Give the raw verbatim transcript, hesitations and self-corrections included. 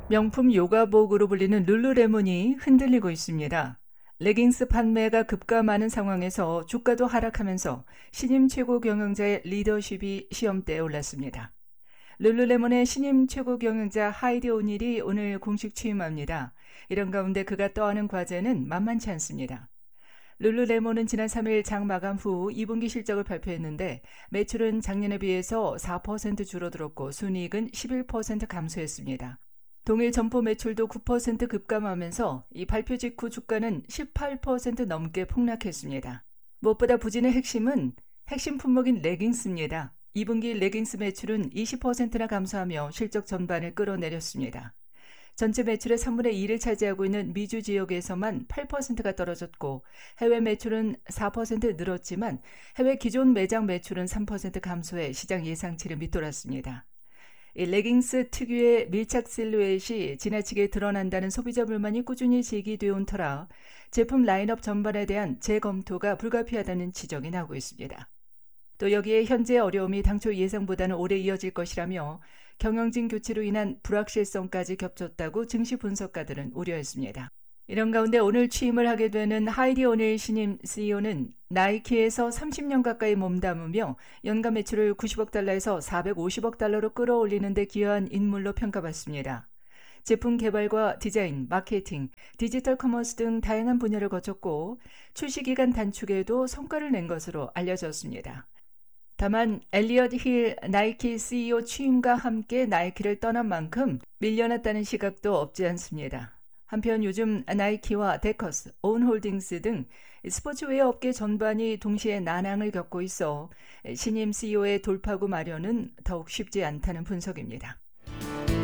명품 요가복으로 불리는 룰루레몬이 흔들리고 있습니다. 레깅스 판매가 급감하는 상황에서 주가도 하락하면서 신임 최고 경영자의 리더십이 시험대에 올랐습니다. 룰루레몬의 신임 최고 경영자 하이디 오닐이 오늘 공식 취임합니다. 이런 가운데 그가 떠안은 과제는 만만치 않습니다. 룰루레몬은 지난 삼 일 장 마감 후 이 분기 실적을 발표했는데 매출은 작년에 비해서 사 퍼센트 줄어들었고 순이익은 십일 퍼센트 감소했습니다. 동일 점포 매출도 구 퍼센트 급감하면서 이 발표 직후 주가는 십팔 퍼센트 넘게 폭락했습니다. 무엇보다 부진의 핵심은 핵심 품목인 레깅스입니다. 이 분기 레깅스 매출은 이십 퍼센트나 감소하며 실적 전반을 끌어내렸습니다. 전체 매출의 삼분의 일을 차지하고 있는 미주 지역에서만 팔 퍼센트가 떨어졌고 해외 매출은 사 퍼센트 늘었지만 해외 기존 매장 매출은 삼 퍼센트 감소해 시장 예상치를 밑돌았습니다. 이 레깅스 특유의 밀착 실루엣이 지나치게 드러난다는 소비자 불만이 꾸준히 제기되어 온 터라 제품 라인업 전반에 대한 재검토가 불가피하다는 지적이 나오고 있습니다. 또 여기에 현재의 어려움이 당초 예상보다는 오래 이어질 것이라며 경영진 교체로 인한 불확실성까지 겹쳤다고 증시 분석가들은 우려했습니다. 이런 가운데 오늘 취임을 하게 되는 하이디 오닐 신임 씨이오는 나이키에서 삼십 년 가까이 몸담으며 연간 매출을 구십억 달러에서 사백오십억 달러로 끌어올리는 데 기여한 인물로 평가받습니다. 제품 개발과 디자인, 마케팅, 디지털 커머스 등 다양한 분야를 거쳤고 출시 기간 단축에도 성과를 낸 것으로 알려졌습니다. 다만 엘리엇 힐 나이키 씨이오 취임과 함께 나이키를 떠난 만큼 밀려났다는 시각도 없지 않습니다. 한편 요즘 나이키와 데커스, 온홀딩스 등 스포츠웨어 업계 전반이 동시에 난항을 겪고 있어 신임 씨이오의 돌파구 마련은 더욱 쉽지 않다는 분석입니다.